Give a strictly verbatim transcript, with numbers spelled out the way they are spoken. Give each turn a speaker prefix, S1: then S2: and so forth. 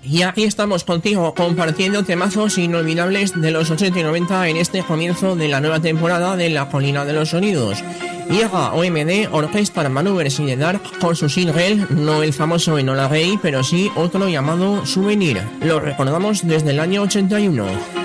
S1: Y aquí estamos contigo compartiendo temazos inolvidables de los ochenta y noventa en este comienzo de la nueva temporada de La Colina de los Sonidos. Llega O M D, Orchestra Manoeuvres in the Dark, con su single, no el famoso Enola Gay, pero sí otro llamado Souvenir. Lo recordamos desde el año ochenta y uno.